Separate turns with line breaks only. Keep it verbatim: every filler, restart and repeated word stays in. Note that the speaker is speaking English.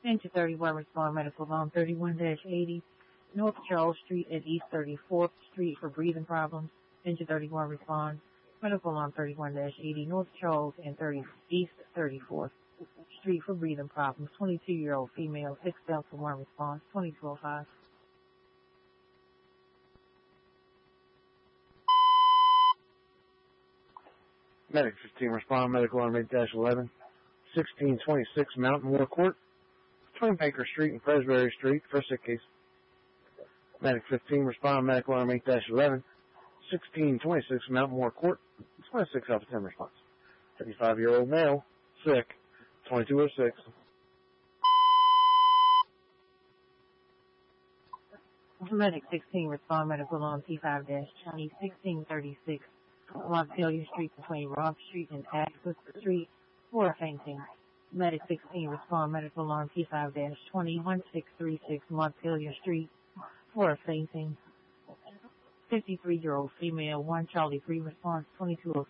Into thirty-one, respond medical alarm thirty-one dash eighty, North Charles Street at East thirty-fourth Street for breathing problems. Into thirty-one, respond medical alarm thirty-one dash eighty, North Charles and thirty East thirty-fourth Street for breathing problems. twenty-two-year-old female, six Delta one response, twenty-two oh five.
Medic fifteen, respond medical alarm eight dash eleven, sixteen twenty-six Mountain War Court, between Baker Street and Presbury Street for a sick case. Medic fifteen, respond medical alarm eight dash eleven, sixteen twenty-six Mountain War Court, twenty-six Alpha ten response. fifty-five-year-old male, sick, twenty-two oh six.
Medic sixteen, respond medical alarm T five dash twenty, sixteen thirty-six Montpelier Street between Robb Street and Axis Street for fainting. Medic sixteen, respond medical alarm T five dash twenty, sixteen thirty-six Montpelier Street for fainting. fifty-three-year-old female, one Charlie three response, twenty-two oh